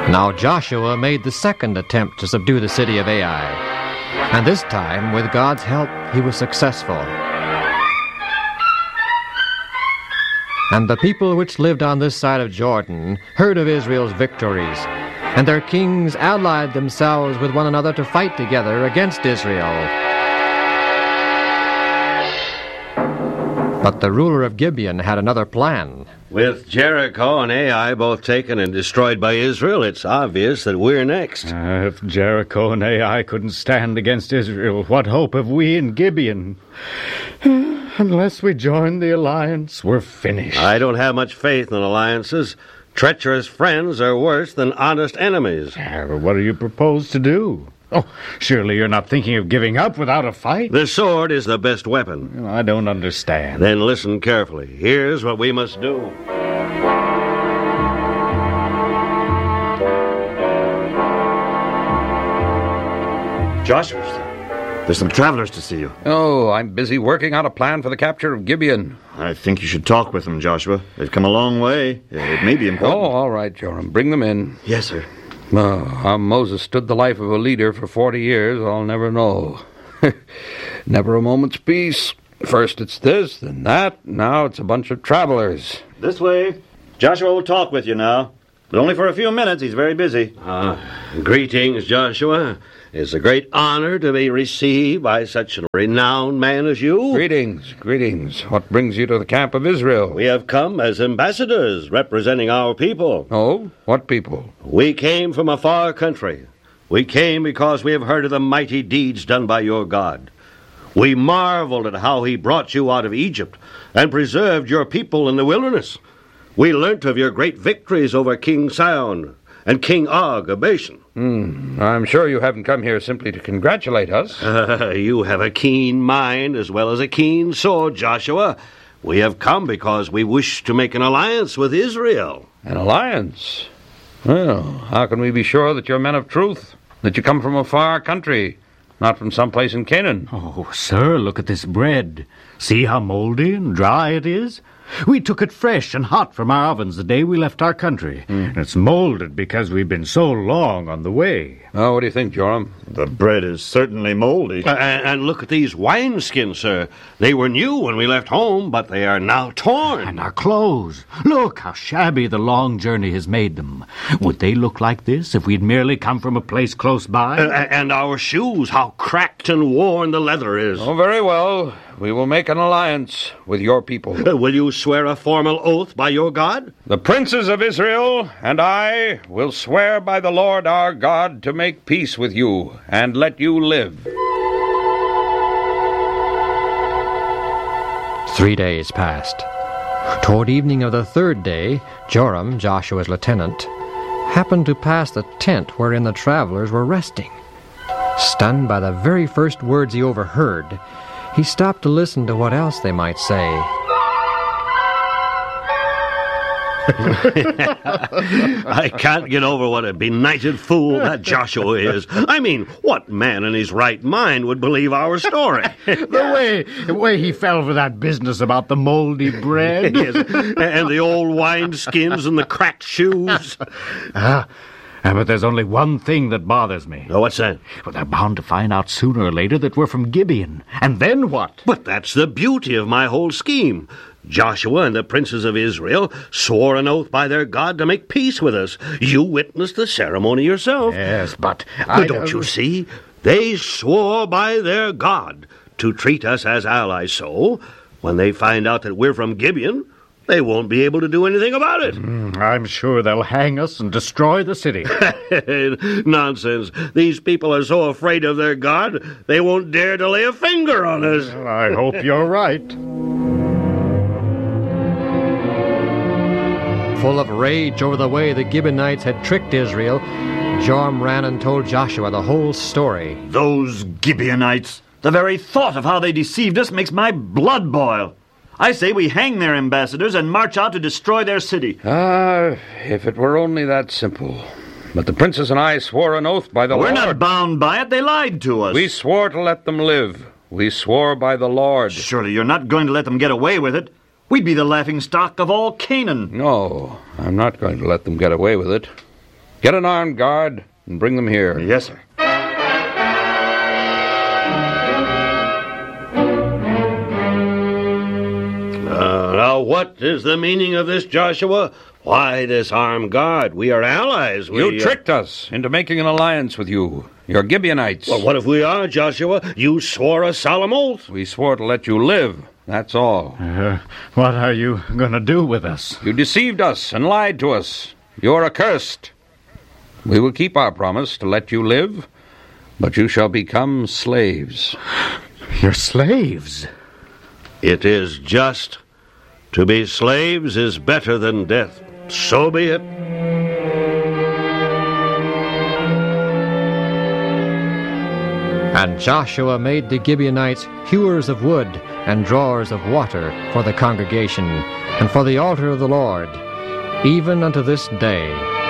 Now Joshua made the second attempt to subdue the city of Ai, and this time, with God's help, he was successful. And the people which lived on this side of Jordan heard of Israel's victories, and their kings allied themselves with one another to fight together against Israel. But the ruler of Gibeon had another plan. With Jericho and Ai both taken and destroyed by Israel, it's obvious that we're next. If Jericho and Ai couldn't stand against Israel, what hope have we in Gibeon? Unless we join the alliance, we're finished. I don't have much faith in alliances. Treacherous friends are worse than honest enemies. What do you propose to do? Oh, surely you're not thinking of giving up without a fight? The sword is the best weapon. I don't understand. Then listen carefully. Here's what we must do. Joshua, there's some travelers to see you. Oh, I'm busy working out a plan for the capture of Gibeon. I think you should talk with them, Joshua. They've come a long way. It may be important. Oh, all right, Joram. Bring them in. Yes, sir. How Moses stood the life of a leader for 40 years, I'll never know. Never a moment's peace. First it's this, then that. Now it's a bunch of travelers. This way. Joshua will talk with you now. But only for a few minutes. He's very busy. Greetings, Joshua. It's a great honor to be received by such a renowned man as you. Greetings. What brings you to the camp of Israel? We have come as ambassadors representing our people. Oh? What people? We came from a far country. We came because we have heard of the mighty deeds done by your God. We marveled at how he brought you out of Egypt and preserved your people in the wilderness. We learnt of your great victories over King Sihon and King Og of Bashan. I'm sure you haven't come here simply to congratulate us. You have a keen mind as well as a keen sword, Joshua. We have come because we wish to make an alliance with Israel. An alliance? Well, how can we be sure that you're men of truth? That you come from a far country, not from someplace in Canaan? Oh, sir, look at this bread. See how moldy and dry it is? We took it fresh and hot from our ovens the day we left our country. And it's molded because we've been so long on the way. Oh, what do you think, Joram? The bread is certainly moldy. And look at these wineskins, sir. They were new when we left home, but they are now torn. And our clothes. Look how shabby the long journey has made them. Would they look like this if we'd merely come from a place close by? And our shoes, how cracked and worn the leather is. Oh, very well. We will make an alliance with your people. Will you swear a formal oath by your God? The princes of Israel and I will swear by the Lord our God to make peace with you and let you live. 3 days passed. Toward evening of the third day, Joram, Joshua's lieutenant, happened to pass the tent wherein the travelers were resting. Stunned by the very first words he overheard, he stopped to listen to what else they might say. I can't get over what a benighted fool that Joshua is. I mean, what man in his right mind would believe our story? The way he fell for that business about the moldy bread. Yes, and the old wineskins and the cracked shoes. But there's only one thing that bothers me. Oh, what's that? Well, they're bound to find out sooner or later that we're from Gibeon. And then what? But that's the beauty of my whole scheme. Joshua and the princes of Israel swore an oath by their God to make peace with us. You witnessed the ceremony yourself. Yes, but don't you see? They swore by their God to treat us as allies. So, when they find out that we're from Gibeon, they won't be able to do anything about it. I'm sure they'll hang us and destroy the city. Nonsense. These people are so afraid of their God, they won't dare to lay a finger on us. Well, I hope you're right. Full of rage over the way the Gibeonites had tricked Israel, Joram ran and told Joshua the whole story. Those Gibeonites! The very thought of how they deceived us makes my blood boil. I say we hang their ambassadors and march out to destroy their city. If it were only that simple. But the princes and I swore an oath by the Lord. We're not bound by it. They lied to us. We swore to let them live. We swore by the Lord. Surely you're not going to let them get away with it. We'd be the laughingstock of all Canaan. No, I'm not going to let them get away with it. Get an armed guard and bring them here. Yes, sir. Now, what is the meaning of this, Joshua? Why this armed guard? We are allies. You tricked us into making an alliance with you. You're Gibeonites. Well, what if we are, Joshua? You swore a solemn oath. We swore to let you live. That's all. What are you going to do with us? You deceived us and lied to us. You're accursed. We will keep our promise to let you live, but you shall become slaves. You're slaves? It is just. To be slaves is better than death. So be it. And Joshua made the Gibeonites hewers of wood and drawers of water for the congregation and for the altar of the Lord, even unto this day.